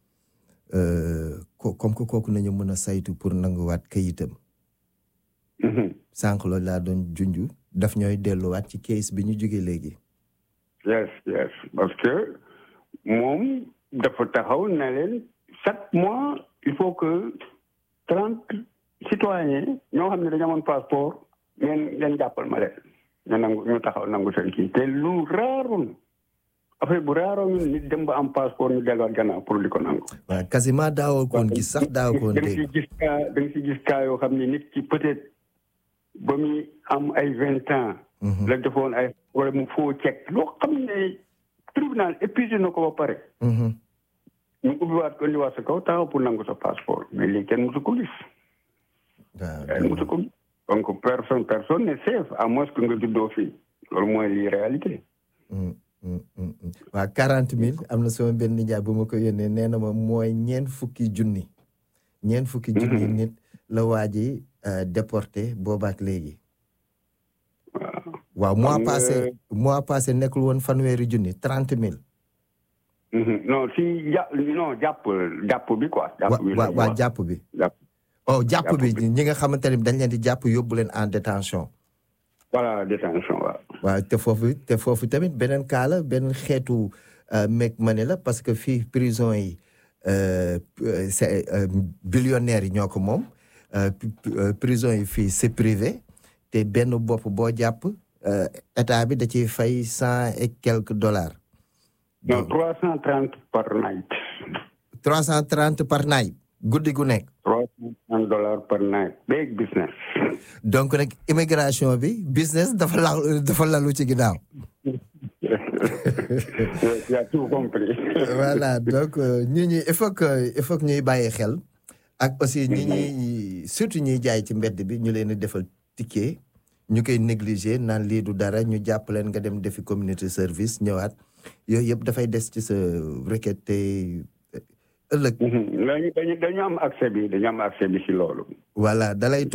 ko comme que kooku nañu mën a saytu pour nanguwaat kayitam. sànq loolu laa doon junj daf ñooy delluwaat ci case bi ñu jógee léegi. yes yes parce que moom dafa taxaw ne leen chaque mois il faut que trente citoyens ñoo xam ne dañu amoon passeport ngeen ngeen jàppal ma leen ñu nangu ñu taxaw nangu seen kii te lu raarul affaire bu raaroo nit dem ba am passeport ñu delluwaat gannaaw pour di ko nangu. waaw quasiment daawoo koon gis sax daawoo koon dégg. da nga si gis cas da nga si gis cas yoo xam ne nit ki peut-être ba muy am ay vingt ans. la defoon ay wala mu foo cek loo xam ne tribunal épuisé na ko ba pare. ñu ubbiwaat ko indiwaat sa kaw taxaw pour nangu sa passeport mais lii kenn mosu ko gis. waaw kenn mosu ko gis donc personne personne n'est safe à moins que nga juddoo fii loolu mooy lii réalité. waaw quarante mille am na sama benn nijaay bu ma ko yónnee nee na ma mooy ñeent fukki junni. ñeent fukki junni nit la waa ji déporté boobaak léegi. waaw mois passé mois passé nekkul woon fanweeri junni trente mille. non si ja non jàpp jàpp bi quoi. jàpp bi waaw waaw jàpp bi. oh jàpp bi ñi nga xamante ne dañ leen di jàpp yóbbu leen en détention. voilà détention waaw. waaw te foofu te foofu tamit beneen cas la beneen xeetu meeg ma ne la parce que fii prison yi c'est billionnaires yi ñoo ko moom prison yi fii c'est privé te benn bopp boo jàpp état bi da ciy fay cent et quelques dollars. non trois cent trente par night. trois cent trente par night guddi gu nekk. trois cent trente dollars par night big business. donc nag immigration bi business dafa la dafa lalu ci ginnaaw. tu as tout compris. voilà donc ñi ñi il faut que il faut que ñuy bàyyi xel ak aussi ñi ñuy surtout ñuy jaay ci mbedd bi ñu leen di defal ticket ñu koy négliger naan lii du dara ñu jàpp leen nga dem defi community service ñëwaat yooyu yëpp dafay des ci sa requête te ëllëg. dañu dañu am accès bi dañu am accès bi si loolu. voilà dalay topp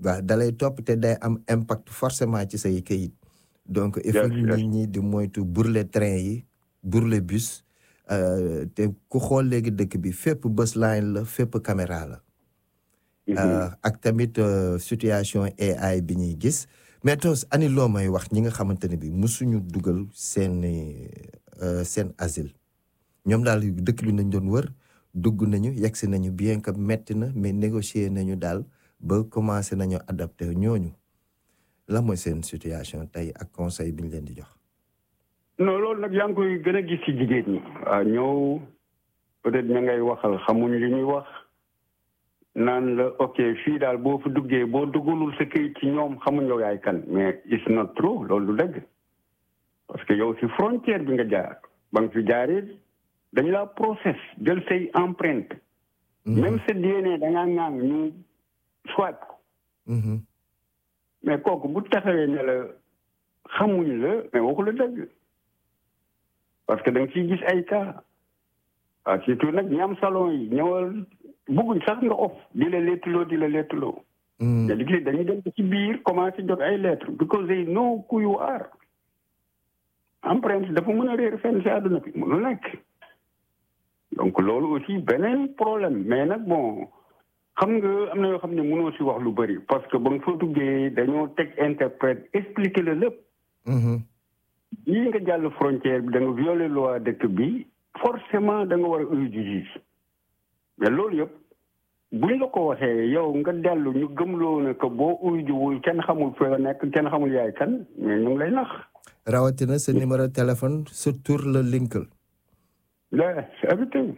waaw da lay topp te day am impact forcément ci say këyit donc il faut nit ñi di moytu burle train yi burle bus te ku xool léegi dëkk bi fépp bus line la fépp caméra la ak tamit situation A I bi ñuy gis mais tos ani loo may wax ñi nga xamante ne bi musuñu dugal seen seen asile ñoom daal dëkk bi nañ doon wër dugg nañu yegsi nañu bien que metti na mais négocier nañu daal ba commencé nañu adapté ñooñu la mooy seen situation tey ak conseil bi ñu leen di jox. non loolu nag yaa ngi koy gën a gis ci jigéen ñi. waaw ñëw peut-être ña ngay waxal xamuñ li ñuy wax naan la ok fii daal boo fa duggee boo duggalul sa këyit ci ñoom xamuñ yow yaay kan mais it's not true loolu du dëgg parce que yow si frontière bi nga jaar ba nga fi jaaree dañu la process jël say empreinte. même sa D N A da ngaa ŋaang ñu soit ko. mais kooku bu taxawee ne la xamuñ la mais waxu la dëgg parce que da nga ciy gis ay cas waaw surtout nag ñi am salon yi ñëwal bugguñ sax nga off di la lettuloo di la lettuloo. te léegi dañuy dem ci biir commencé jot ay lettres because they know who you are. empreinte dafa mën a réer fenn si àdduna bi mënu nekk. donc loolu aussi beneen problème mais nag bon. xam nga am na yoo xam ne mënoo si wax lu bëri parce que ba nga fa duggee dañoo teg interprète expliquer la lépp. lii nga jàll frontière bi da nga violer loi dëkk bi forcément da nga war a uyu justice mais loolu yëpp buñ la ko waxee yow nga dellu ñu gëmloo ne que boo uyu jiwul kenn xamul fa nekk kenn xamul yaay kan mais ñu ngi lay nax. rawatina sa numéro téléphone sa tur la linkal. yes everything.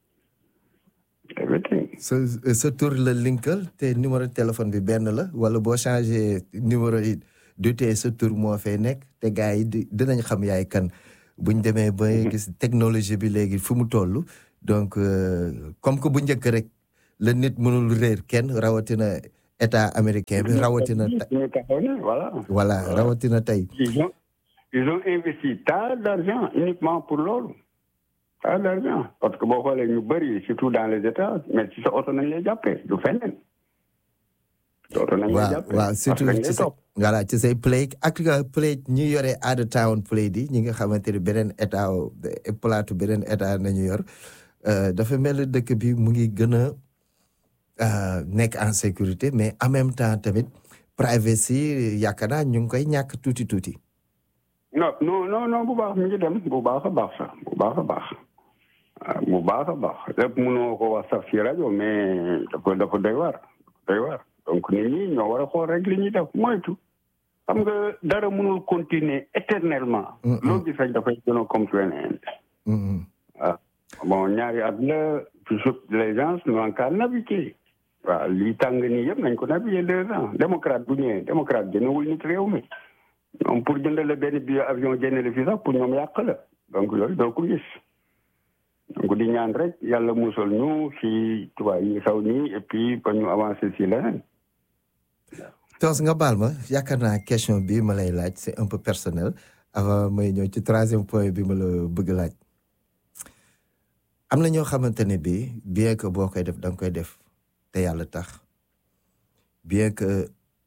sa sa tur la linkal te numéro téléphone bi benn la wala boo changé numéro yi du tee sa tur moo fay nekk te gars yi di dinañ xam yaay kan buñ demee ba gis technologie bi léegi fu mu toll donc comme que bu njëkk rek la nit mënul réer kenn rawatina état américain bi rawatina. voilà voilà rawatina tey. ils ont ils ont investi tant d'argent uniquement pour loolu. ah l'argent parce que boo xoolee ñu bëri surtout dans les états mais ci sa oto nañ lay jàppee du feneen. oto nañ lay jàppee waaw surtout ci sa voilà ci say plate ak plate ñi yore out of town plate yi ñi nga xamante ni beneen état plateau beneen état nañu yor dafa mel ni dëkk bi mu ngi gën a nekk en sécurité mais en même temps tamit privacy yaakaar naa ñu ngi koy ñàkk tuuti tuuti. non non non non bu baax mi ngi dem bu baax a baax sax bu baax a baax. bu baax a baax lépp mënoo ko wax sax ci rajo mais dafa dafa doy waar doy waar donc nit ñi ñoo war a xool rek li ñuy def moytu xam nga dara mënul continuer éternellement. loo gis rek dafay gën a comme to an end. ah bon ñaari at la toujours les gens n'ont qu'à naviguer. waaw lii tàng nii yëpp nañ ko naviguer deux ans démocrate bu ñëwee démocrate jëndewul nit réew mi ñoom pour jëndale benn bi avion jëndale fi sax pour ñoom yàq la donc yooyu doo ko gis. donc di ñaan rek yàlla musal ñu ci tubaab yi xaw nii et puis ba ñu avancer ci leneen. Tos nga baal ma yaakaar naa question bi ma lay laaj c'est un peu personnel avant may ñëw ci troisième point bi ma la bëgg laaj. am na ñoo xamante ne bi bien que boo koy def da nga koy def te yàlla tax bien que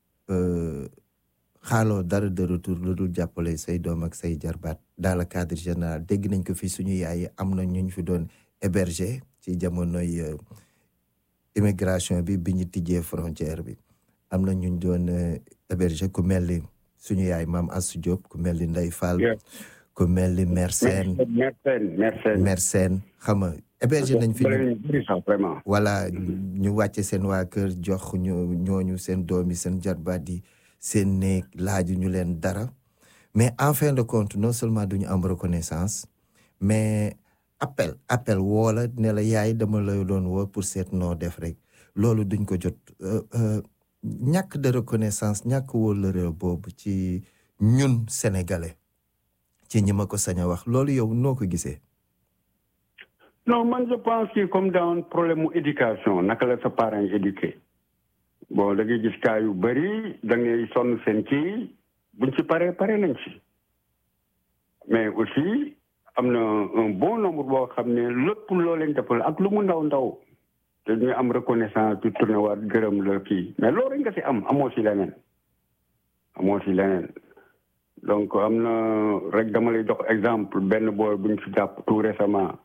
xaaloo dara de retour lu dul jàppale say doom ak say jarbaat dans le cadre général dégg nañ ko fi suñu yaay am na ñu ñu fi doon héberger ci jamonoy immigration bi bi ñu tijjee frontière bi am na ñu doon héberger ku mel ni suñu yaay maam Assou Diop ku mel ni Ndeye Fall ku mel ni Mère Sène Mère Sène xam nga héberger nañ fi voilà ñu wàcce seen waa kër jox ñu ñooñu seen doom yi seen jarbaat yi seen néeg laaju ñu leen dara mais en fin de compte non seulement duñu am reconnaissance mais appel appel woo la ne la yaay dama la doon woo pour seet noo def rek loolu duñ ko jot ñàkk de reconnaissance ñàkk woo la réew boobu ci ñun sénégalais ci ñi ma ko sañ a wax loolu yow noo ko gisee. non man je pense que comme dans problème mu éducation naka la sa parent yi éduqué bon da ngay gis cas yu bëri da ngay sonn seen kii buñ ci paree pare nañ ci mais aussi am na un bon nombre boo xam ne lépp loo leen defal ak lu mu ndaw ndaw te ñu am reconnaissance du tourné waat gërëm la kii mais loolu nga si am amoo si leneen amoo si leneen donc am na rek dama lay jox exemple benn boy bu ñu fi jàpp tout récemment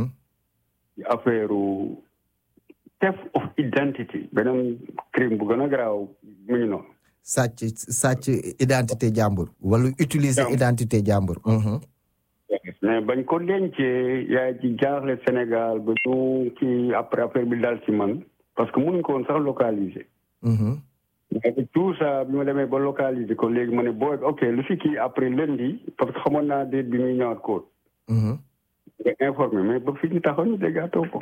affaire theft of identity beneen crime bu gën a garaaw mu ngi noonu sàcc sàcc identité jàmbur wala utiliser identité jàmbur mais bañ ko dencee yaay ci jaaxle Sénégal ba ñu ci après affaire bi dal ci man parce que mënuñ ko woon sax localiser mais tout ça bi ma demee ba localiser ko léegi ma ne booy ok lu fi kii après lundi parce que xamoon naa déet bi muy ñëwaat ko nga informé mais ba fi ñu taxaw ñu déggaatoo ko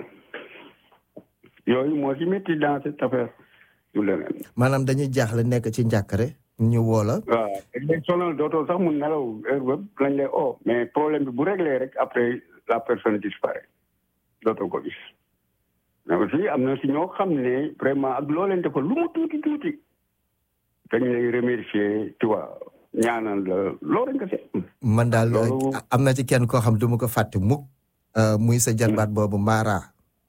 yooyu moo ci métti dans cette affaire du leneen maanaam dañuy jaaxle nekk ci njàkkare ñu woo la waaw dañ sonal dootoo sax mun nelaw heure boobu lañ lay oh mais problème bi bu réglé rek après la personne disparaît dootoo ko gis mais aussi am na si ñoo xam ne vraiment ak loo leen defal lu mu tuuti tuuti dañ lay remercier tu vois ñaanal la loolu nga si man daal am na ci kenn koo xam du ma ko fàtte mukk muy sa jarbaat boobu Mara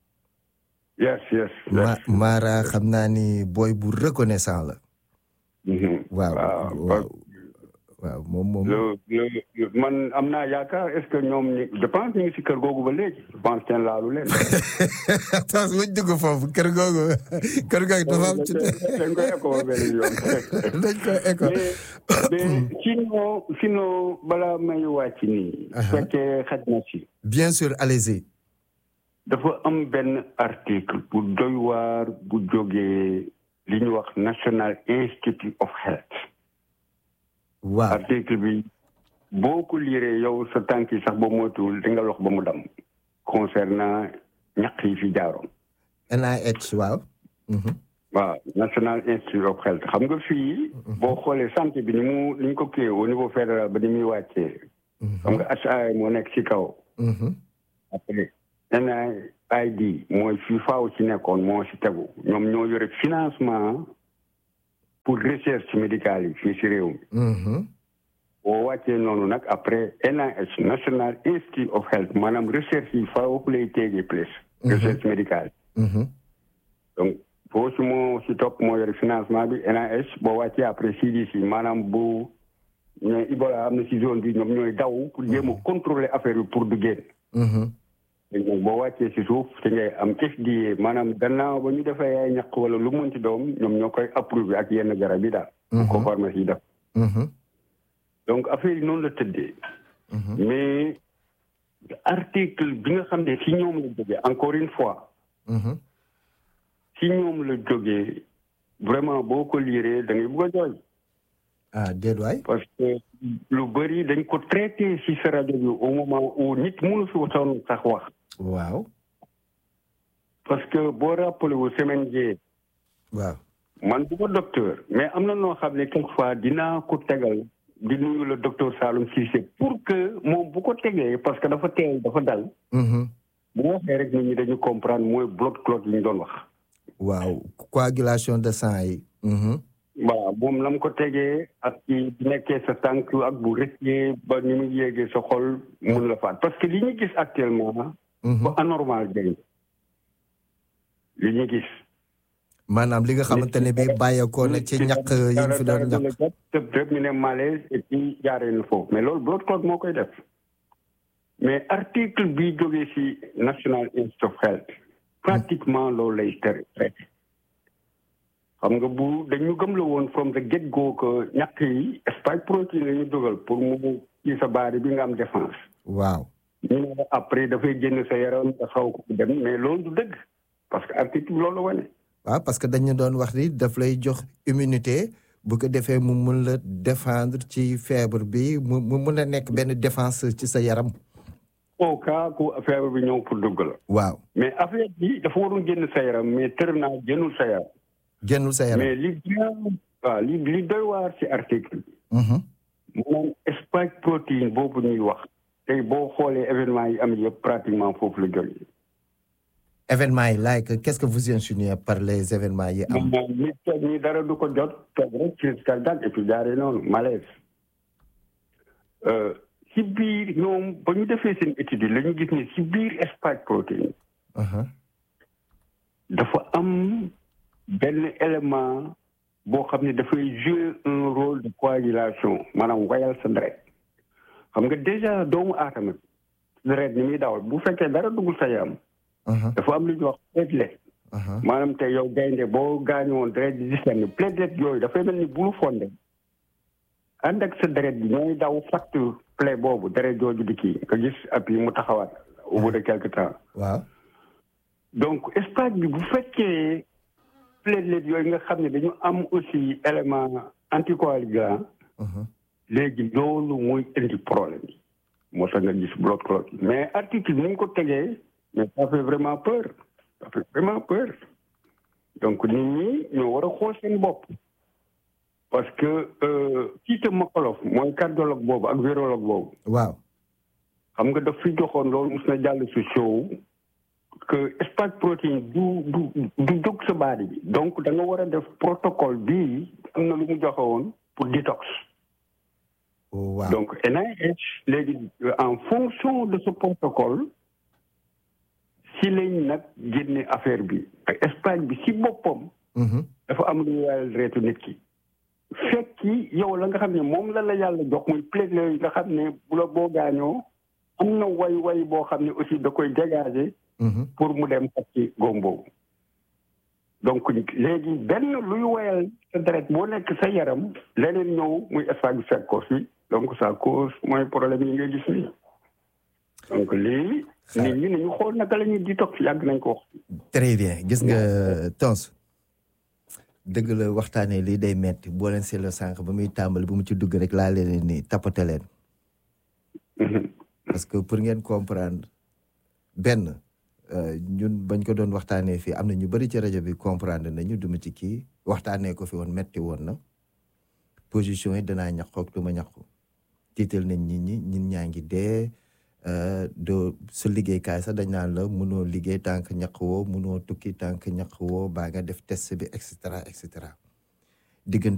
yes yes Mara xam naa ni booy bu reconnaissant la waaw waaw waaw moom moom man am naa yaakaar est-ce que ñoom ñi je pense ñu ngi si kër googu ba léegi je pense kenn laalu leen attends muñ dugg foofu kër googu kër googu dafa am ci dañ koy écho benn yoon dañ koy écho mais sinon sinon balaa may wàcc nii fekkee xaj na si bien sûr allez-y dafa am benn article bu doy waar bu jógee li ñu wax National Institute of Health waaw article bi boo ko liiree yow sa tànk yi sax ba moytuwul di nga lox ba mu dam concernant ñaq yi fi jaaroon N I H waaw waaw National Institute of Health xam nga fii boo xoolee santé bi ni mu ni ñu ko kiiyee au niveau fédéral ba ni muy wàccee xam nga H A moo nekk ci kaw après N I D mooy fii faaw ci nekkoon moo ci tegu ñoom ñoo yore financement pour recherche médicale yi fii ci réew mi boo wàccee noonu nag après N I H National Institute of Health maanaam recherche yi faaw ku lay tegee place recherche médicale donc boo ci moo ci topp moo yore financement bi N I H boo wàccee après C D C maanaam bu ñooy Ebola am na ci zone bi ñoom ñooy daw pour jéem a contrôler affaire bi pour du génn léegi boo wàccee si suuf te ngay am F D A maanaam gannaaw ba ñu defee ay ñaq wala lu mën ci doom ñoom ñoo koy approuvé ak yenn garab yi daal. ko pharmacie yi def. donc affaire yi noonu la tëddee. mais article bi nga xam ne si ñoom la jógee encore une fois. si ñoom la jógee vraiment boo ko liiree da ngay bëgg a jooy. ah déedéet waay. parce que lu bëri dañ ko traité si sa rajo bi au moment où nit mënu fi waxtaan sax wax. waaw. parce que boo rappelé wu semaine jii. waaw. man du ma docteur. mais am na noo xam ne quelquefois dinaa ko tegal di nuyu le docteur Saloum Cissé pour que moom bu ko tegee parce que dafa teel dafa dal. bu waxee rek nit ñi dañu comprendre mooy blood clot yi ñu doon wax. waaw coagulation de sang yi. waaw moom la mu ko tegee ak ci nekkee sa tànk ak bu rëccee ba ni mu yéegee sa xol mun la faat parce que li ñu gis actuellement. ba anormal jëriñ. li ñu gis. maanaam li nga xamante ne bii bàyyeekoo na ci ñàkk yi ñu fi doon ñàkk. tëb tëb ñu ne malaise et puis jaaree na foofu mais loolu blood clot moo koy def. mais article bi jógee ci National Institute of Health. pratiquement loolu lay traité. xam nga bu dañu gëm la woon from the get go que ñàkk yi spike protein la ñu dugal pour mu ci sa baari bi nga am défense. waaw. ñu ne après dafay génn sa yaram nga xaw ko dem mais loolu du dëgg parce que article loolu la wane. waaw parce que dañu doon wax ni daf lay jox immunité bu ko defee mu mun la défendre ci feebar bi mu mu mun a nekk benn défense ci sa yaram. au cas ku feebar bi ñëw pour dugg la. waaw mais affaire bi dafa waroon génn sa yaram mais tër naa génnul sa yaram. génnul sa yaram mais li waaw li li doy waar ci article bi. maanaam spike protein boobu ñuy wax. tey boo xoolee événement yi am yëpp pratiquement foofu la jógee. événements yi like qu'est-ce que vous insinuez par les événements yi am. ñi toog ñi dara du ko jot toog rek crise cardiaque et puis jaaree noonu malaise. ci biir ñoom ba ñu defee seen étude yi la ñu gis ni ci biir spike protein. dafa am benn élément boo xam ne dafay jouer un rôle de coagulation maanaam wayal sa deret xam nga déjà doomu aadama deret ni muy dawal bu fekkee dara dugul sa yaram dafa am lu ñuy wax platelet maanaam te yow gaynde boo gaañoon deret di discerner platelet yooyu dafay mel ni bulu fonde ànd ak sa deret bi ñooy daw fatt plaie boobu deret jooju di kii nga gis ab yi mu taxawaat au bout de quelque temps waaw donc espace bi bu fekkee platelet yooyu nga xam ne dañu am aussi élément anticoagulant léegi loolu mooy indi problème yi moo tax nga gis blood clot mais article ni mu ko tegee mais ça fait vraiment peur ça fait vraiment peur donc nit ñi ñoo war a xool seen bopp parce que Peter McCullough mooy cardiologue boobu ak virologue boobu waaw xam nga daf fi joxoon loolu mos na jàll si show que spike protéine du du du jóg sa baadi bi donc da nga war a def protocole bii am na lu mu joxe woon pour détox waaw donc N I H léegi en fonction de ce protocole si lañ nag génne affaire bi ak spike bi si boppam dafa am lu wayal reetu nit ki fekki yow la nga xam ne moom la la yàlla jox muy platelet yi nga xam ne bu la boo gaañoo am na way way boo xam ne aussi da koy dégager pour mu dem faj ci góom boobu donc léegi benn luy woyal sa deret boo nekk sa yaram leneen ñëw muy espace bi fekk ko fi donc ça cause mooy problème yi ngay gis nii donc lii nit ñi nañu xool naka la ñuy detox yàgg nañ ko wax très bien gis nga Tons dëgg la waxtaanee lii day metti boo leen seetloo sànq ba muy tàmbali bu mu ci dugg rek laa leen ni tapote leen parce que pour ngeen comprendre benn ñun bañ ko doon waxtaanee fii am na ñu bëri ci rajo bi comprendre nañu duma ci kii waxtaanee ko fi woon metti woon na position yi danaa ñaqu ak du ma ñaqu tiital nañ nit ñi ñin ñaa ngi dee doo sa liggéeykaay sax dañ naan la mënoo liggéey tànk ñaq woo mënoo tukki tànk ñaq woo baa nga def test bi et cetera et cetera diggante